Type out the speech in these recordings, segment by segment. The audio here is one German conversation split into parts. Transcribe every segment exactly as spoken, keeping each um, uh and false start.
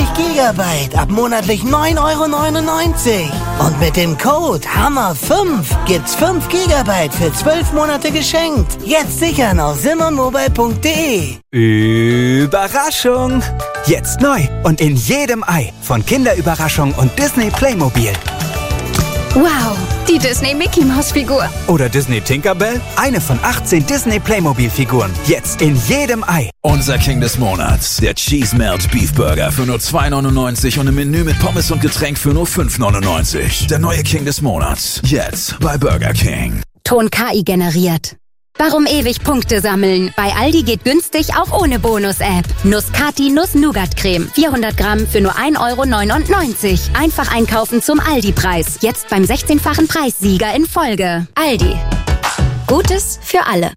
Gigabyte ab monatlich neun Euro neunundneunzig. Und mit dem Code Hammer fünf gibt's fünf Gigabyte für zwölf Monate geschenkt. Jetzt sichern auf simon-mobile punkt de. Überraschung! Jetzt neu und in jedem Ei von Kinderüberraschung und Disney Playmobil. Wow, die Disney Mickey Maus Figur. Oder Disney Tinkerbell, eine von achtzehn Disney Playmobil Figuren. Jetzt in jedem Ei. Unser King des Monats, der Cheese Melt Beef Burger für nur zwei neunundneunzig und ein Menü mit Pommes und Getränk für nur fünf neunundneunzig. Der neue King des Monats, jetzt bei Burger King. Ton K I generiert. Warum ewig Punkte sammeln? Bei Aldi geht günstig auch ohne Bonus-App. Nuss-Kati Nuss-Nougat-Creme. vierhundert Gramm für nur ein Euro neunundneunzig. Einfach einkaufen zum Aldi-Preis. Jetzt beim sechzehnfachen Preissieger in Folge. Aldi. Gutes für alle.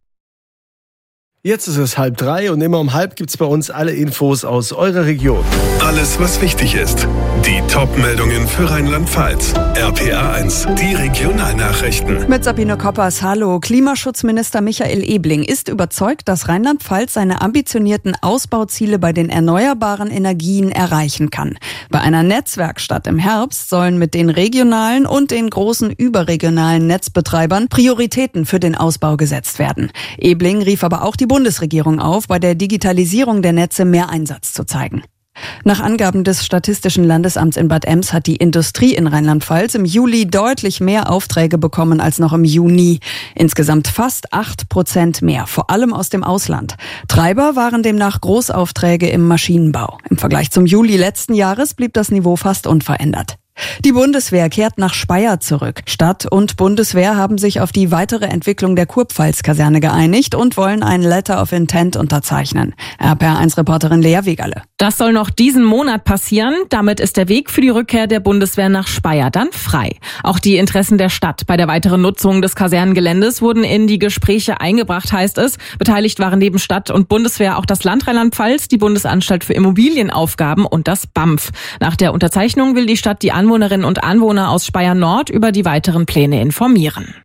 Jetzt ist es halb drei und immer um halb gibt's bei uns alle Infos aus eurer Region. Alles, was wichtig ist. Die Top-Meldungen für Rheinland-Pfalz. R P A eins, die Regionalnachrichten. Mit Sabine Koppers, hallo. Klimaschutzminister Michael Ebling ist überzeugt, dass Rheinland-Pfalz seine ambitionierten Ausbauziele bei den erneuerbaren Energien erreichen kann. Bei einer Netzwerkstatt im Herbst sollen mit den regionalen und den großen überregionalen Netzbetreibern Prioritäten für den Ausbau gesetzt werden. Ebling rief aber auch die Bundesregierung auf, bei der Digitalisierung der Netze mehr Einsatz zu zeigen. Nach Angaben des Statistischen Landesamts in Bad Ems hat die Industrie in Rheinland-Pfalz im Juli deutlich mehr Aufträge bekommen als noch im Juni. Insgesamt fast acht Prozent mehr, vor allem aus dem Ausland. Treiber waren demnach Großaufträge im Maschinenbau. Im Vergleich zum Juli letzten Jahres blieb das Niveau fast unverändert. Die Bundeswehr kehrt nach Speyer zurück. Stadt und Bundeswehr haben sich auf die weitere Entwicklung der Kurpfalz-Kaserne geeinigt und wollen ein Letter of Intent unterzeichnen. R P A eins Reporterin Lea Wegerle. Das soll noch diesen Monat passieren. Damit ist der Weg für die Rückkehr der Bundeswehr nach Speyer dann frei. Auch die Interessen der Stadt bei der weiteren Nutzung des Kasernengeländes wurden in die Gespräche eingebracht, heißt es. Beteiligt waren neben Stadt und Bundeswehr auch das Land Rheinland-Pfalz, die Bundesanstalt für Immobilienaufgaben und das B A M F. Nach der Unterzeichnung will die Stadt die Anwohnerinnen und Anwohner aus Speyer Nord über die weiteren Pläne informieren.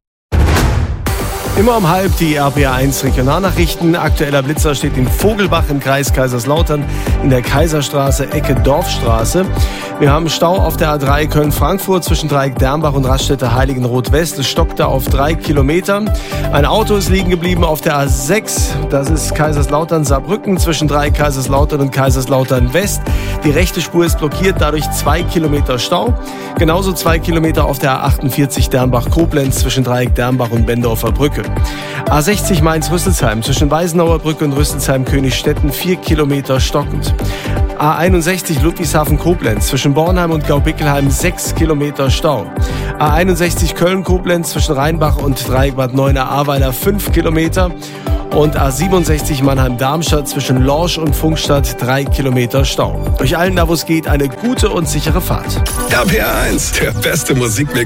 Immer um halb die R P A eins Regionalnachrichten. Aktueller Blitzer steht in Vogelbach im Kreis Kaiserslautern in der Kaiserstraße, Ecke Dorfstraße. Wir haben Stau auf der A drei Köln-Frankfurt zwischen Dreieck Dernbach und Raststätte Heiligenroth-West. Es stockt da auf drei Kilometer. Ein Auto ist liegen geblieben auf der A sechs. Das ist Kaiserslautern-Saarbrücken zwischen Dreieck Kaiserslautern und Kaiserslautern-West. Die rechte Spur ist blockiert, dadurch zwei Kilometer Stau. Genauso zwei Kilometer auf der A achtundvierzig Dernbach-Koblenz zwischen Dreieck Dernbach und Bendorfer Brücke. A sechzig Mainz-Rüsselsheim zwischen Weißenauer Brücke und Rüsselsheim-Königstetten vier Kilometer stockend. A einundsechzig Ludwigshafen-Koblenz zwischen Bornheim und Gaubickelheim sechs Kilometer Stau. A einundsechzig Köln-Koblenz zwischen Rheinbach und Dreieck Bad Neuenahr-Ahrweiler fünf Kilometer. Und A siebenundsechzig Mannheim-Darmstadt zwischen Lorsch und Funkstadt drei Kilometer Stau. Euch allen da, wo es geht, eine gute und sichere Fahrt. R P A eins, der beste Musikmix